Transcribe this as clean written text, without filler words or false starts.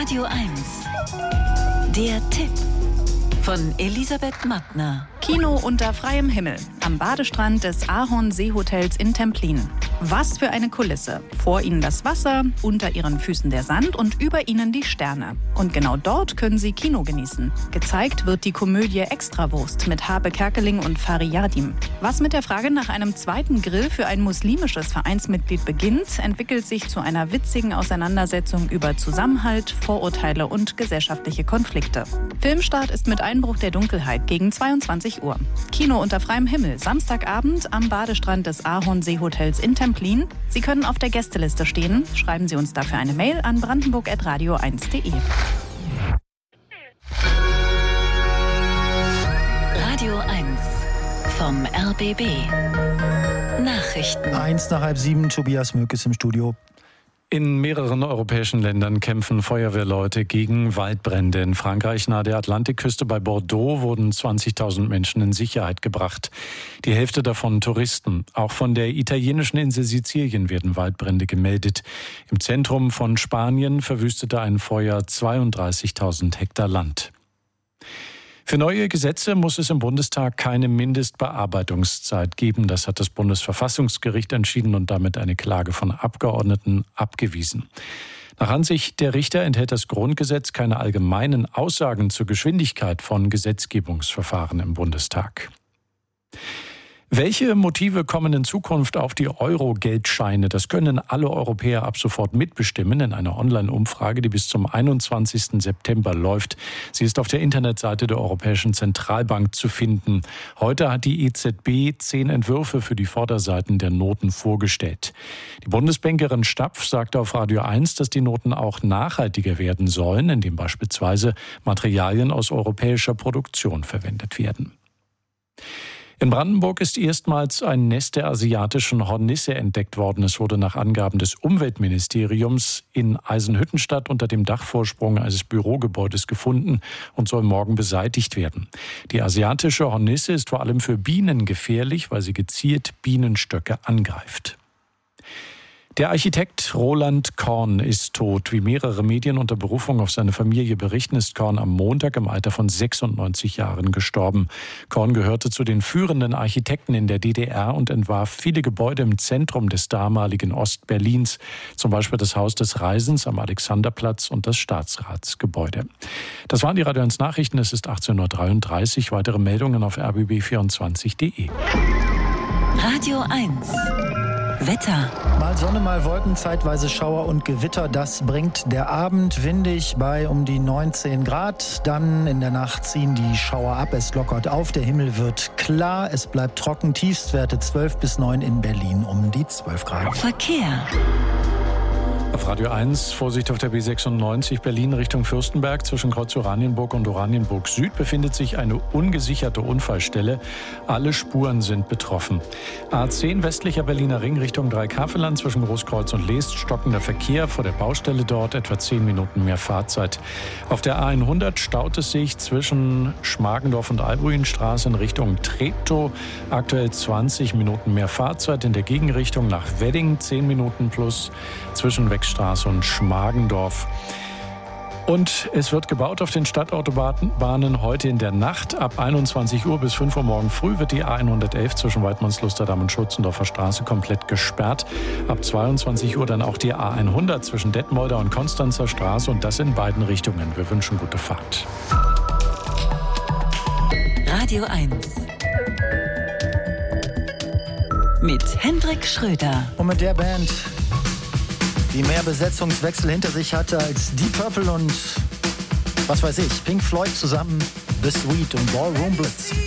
Radio 1. Der Tipp von Elisabeth Mattner. Kino unter freiem Himmel am Badestrand des Ahorn-Seehotels in Templin. Was für eine Kulisse. Vor ihnen das Wasser, unter ihren Füßen der Sand und über ihnen die Sterne. Und genau dort können sie Kino genießen. Gezeigt wird die Komödie Extrawurst mit Habe Kerkeling und Fariyadim. Was mit der Frage nach einem zweiten Grill für ein muslimisches Vereinsmitglied beginnt, entwickelt sich zu einer witzigen Auseinandersetzung über Zusammenhalt, Vorurteile und gesellschaftliche Konflikte. Filmstart ist mit Einbruch der Dunkelheit gegen 22 Uhr. Kino unter freiem Himmel, Samstagabend am Badestrand des Ahorn-Seehotels in Templin. Sie können auf der Gästeliste stehen. Schreiben Sie uns dafür eine Mail an brandenburg@radio1.de. Radio 1 vom RBB. Nachrichten. 6:01, Tobias Möck ist im Studio. In mehreren europäischen Ländern kämpfen Feuerwehrleute gegen Waldbrände. In Frankreich nahe der Atlantikküste bei Bordeaux wurden 20.000 Menschen in Sicherheit gebracht. Die Hälfte davon Touristen. Auch von der italienischen Insel Sizilien werden Waldbrände gemeldet. Im Zentrum von Spanien verwüstete ein Feuer 32.000 Hektar Land. Für neue Gesetze muss es im Bundestag keine Mindestbearbeitungszeit geben. Das hat das Bundesverfassungsgericht entschieden und damit eine Klage von Abgeordneten abgewiesen. Nach Ansicht der Richter enthält das Grundgesetz keine allgemeinen Aussagen zur Geschwindigkeit von Gesetzgebungsverfahren im Bundestag. Welche Motive kommen in Zukunft auf die Euro-Geldscheine? Das können alle Europäer ab sofort mitbestimmen in einer Online-Umfrage, die bis zum 21. September läuft. Sie ist auf der Internetseite der Europäischen Zentralbank zu finden. Heute hat die EZB 10 Entwürfe für die Vorderseiten der Noten vorgestellt. Die Bundesbankerin Stapf sagte auf Radio 1, dass die Noten auch nachhaltiger werden sollen, indem beispielsweise Materialien aus europäischer Produktion verwendet werden. In Brandenburg ist erstmals ein Nest der asiatischen Hornisse entdeckt worden. Es wurde nach Angaben des Umweltministeriums in Eisenhüttenstadt unter dem Dachvorsprung eines Bürogebäudes gefunden und soll morgen beseitigt werden. Die asiatische Hornisse ist vor allem für Bienen gefährlich, weil sie gezielt Bienenstöcke angreift. Der Architekt Roland Korn ist tot. Wie mehrere Medien unter Berufung auf seine Familie berichten, ist Korn am Montag im Alter von 96 Jahren gestorben. Korn gehörte zu den führenden Architekten in der DDR und entwarf viele Gebäude im Zentrum des damaligen Ostberlins, zum Beispiel das Haus des Reisens am Alexanderplatz und das Staatsratsgebäude. Das waren die Radio 1 Nachrichten. Es ist 18:33 Uhr. Weitere Meldungen auf rbb24.de. Radio 1. Wetter. Mal Sonne, mal Wolken, zeitweise Schauer und Gewitter. Das bringt der Abend windig bei um die 19 Grad. Dann in der Nacht ziehen die Schauer ab. Es lockert auf. Der Himmel wird klar. Es bleibt trocken. Tiefstwerte 12 bis 9 in Berlin um die 12 Grad. Verkehr. Auf Radio 1, Vorsicht auf der B96 Berlin Richtung Fürstenberg. Zwischen Kreuz Oranienburg und Oranienburg Süd befindet sich eine ungesicherte Unfallstelle. Alle Spuren sind betroffen. A10 westlicher Berliner Ring Richtung Dreikafelland zwischen Großkreuz und Leest. Stockender Verkehr vor der Baustelle dort, etwa 10 Minuten mehr Fahrzeit. Auf der A100 staut es sich zwischen Schmargendorf und Albuinstraße in Richtung Treptow. Aktuell 20 Minuten mehr Fahrzeit. In der Gegenrichtung nach Wedding 10 Minuten plus zwischen Straße und Schmargendorf. Und es wird gebaut auf den Stadtautobahnen heute in der Nacht. Ab 21 Uhr bis 5 Uhr morgen früh wird die A111 zwischen Weidmannslusterdamm und Schützendorfer Straße komplett gesperrt. Ab 22 Uhr dann auch die A100 zwischen Detmolder und Konstanzer Straße und das in beiden Richtungen. Wir wünschen gute Fahrt. Radio 1. Mit Hendrik Schröder. Und mit der Band, die mehr Besetzungswechsel hinter sich hatte als Deep Purple und, was weiß ich, Pink Floyd zusammen, The Sweet und Ballroom Blitz.